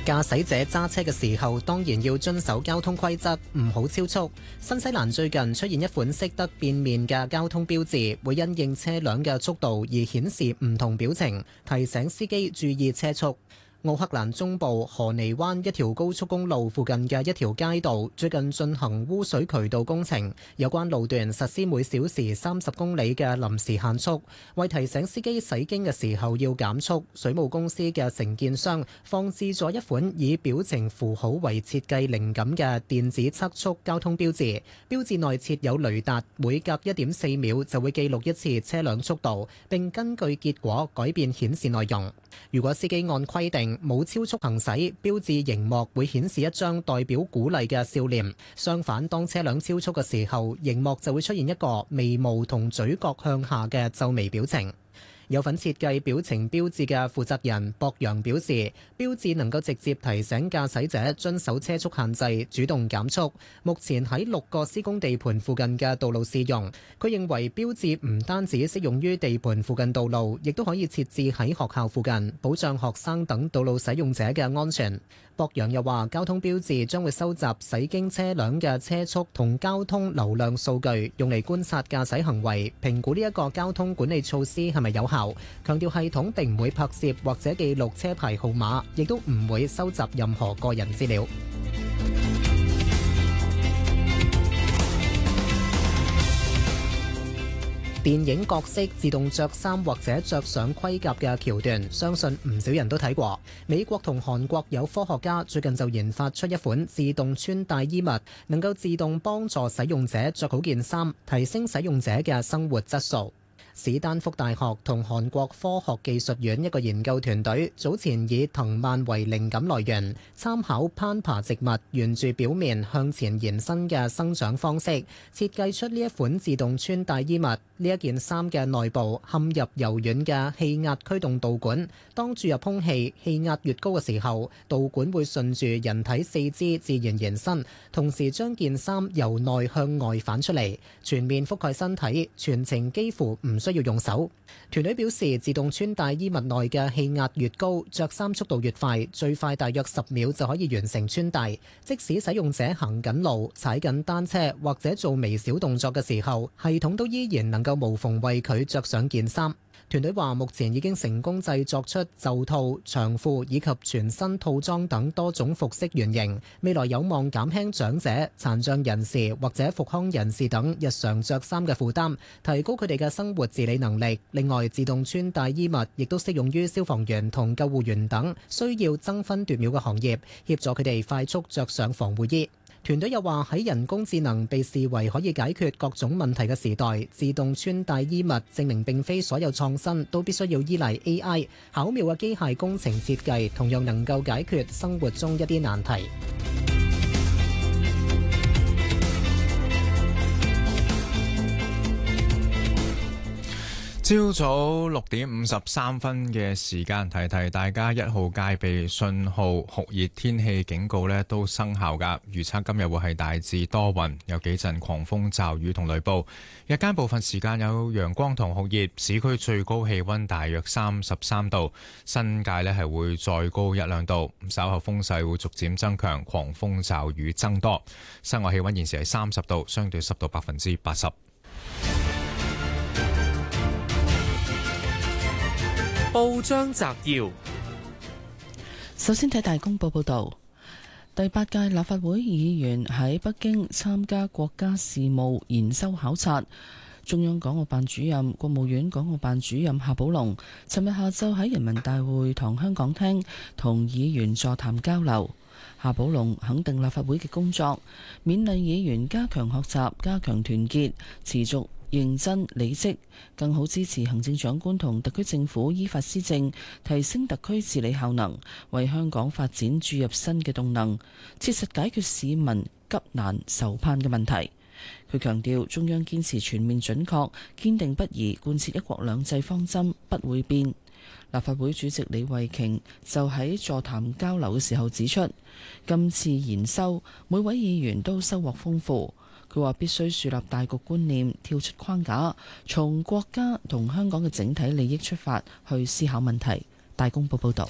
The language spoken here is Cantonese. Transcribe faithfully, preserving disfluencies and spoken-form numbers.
駕駛者揸車嘅時候，當然要遵守交通規則，唔好超速。新西蘭最近出現一款識得變面嘅交通標誌，會因應車輛嘅速度而顯示唔同表情，提醒司機注意車速。奧克蘭中部荷尼灣一條高速公路附近嘅一條街道最近進行污水渠道工程，有關路段實施每小時三十公里嘅臨時限速，為提醒司機駛經嘅時候要減速，水務公司嘅承建商放置咗一款以表情符號為設計靈感嘅電子測速交通標誌，標誌內設有雷達，每隔一點四秒就會記錄一次車輛速度，並根據結果改變顯示內容。如果司機按規定冇超速行駛，標誌熒幕會顯示一張代表鼓勵嘅笑臉。相反，當車輛超速嘅時候，熒幕就會出現一個眉毛同嘴角向下嘅皺眉表情。有份設計表情標誌嘅負責人博洋表示，標誌能夠直接提醒駕駛者遵守車速限制，主動減速。目前喺六個施工地盤附近嘅道路試用。佢認為標誌唔單止適用於地盤附近道路，亦都可以設置喺學校附近，保障學生等道路使用者嘅安全。博洋又話，交通標誌將會收集駛經車輛嘅車速同交通流量數據，用嚟觀察駕駛行為，評估呢一個交通管理措施係咪有效。強調系統並唔會拍攝或者記錄車牌號碼，亦都唔會收集任何個人資料。電影角色自動着衫或者着上盔甲嘅橋段，相信唔少人都睇過。美國同韓國有科學家最近就研發出一款自動穿戴衣物，能夠自動幫助使用者着好件衫，提升使用者嘅生活質素。史丹福大學同韓國科學技術院一個研究團隊早前以藤蔓為靈感來源，參考攀爬植物沿住表面向前延伸嘅生長方式，設計出呢一款自動穿戴衣物。呢一件衫嘅內部嵌入柔軟嘅氣壓驅動導管，當注入空氣，氣壓越高嘅時候，導管會順住人體四肢自然延伸，同時將件衫由內向外反出嚟，全面覆蓋身體，全程幾乎唔需要用手。團隊表示，自動穿戴衣物內嘅氣壓越高，着衫速度越快，最快大約十秒就可以完成穿戴。即使使用者行緊路、踩緊單車或者做微小動作嘅時候，系統都依然能夠無縫為佢着上件衫。團隊話，目前已經成功製作出袖套、長褲以及全身套裝等多種服飾原型，未來有望減輕長者、殘障人士或者復康人士等日常着衫嘅負擔，提高佢哋嘅生活自理能力。另外，自動穿戴衣物亦都適用於消防員同救護員等需要爭分奪秒嘅行業，協助佢哋快速着上防護衣。團隊又話，喺人工智能被視為可以解決各種問題嘅時代，自動穿戴衣物證明並非所有創新都必須要依賴 A I， 巧妙嘅機械工程設計同樣能夠解決生活中一啲難題。 朝早六點五十三分嘅時間，提提大家一號戒備信號、酷熱天氣警告咧都生效噶。預測今日會係大致多雲，有幾陣狂風驟雨同雷暴。日間部分時間有陽光同酷熱，市區最高氣溫大約三十三度，新界咧係會再高一兩度。稍後風勢會逐漸增強，狂風驟雨增多。室外氣溫現時係三十度，相對濕度百分之八十。 報章摘要： 首先睇大公報報道，第八屆立法會議員喺北京參加國家事務研修考察。中央港澳辦主任、國務院港澳辦主任夏寶龍尋日下晝喺人民大會堂香港廳同議員座談交流。夏寶龍肯定立法會嘅工作，勉勵議員加強學習、加強團結，持續認真履職，更好支持行政長官同特區政府依法施政，提升特區治理效能，為香港發展注入新嘅動能，切實解決市民急難愁盼嘅問題。佢強調，中央堅持全面準確、堅定不移貫徹一國兩制方針，不會變。立法會主席李慧瓊就喺座談交流嘅時候指出，今次研修每位議員都收穫豐富。佢話必須樹立大局觀念，跳出框架，從國家同香港嘅整體利益出發去思考問題。大公報報道。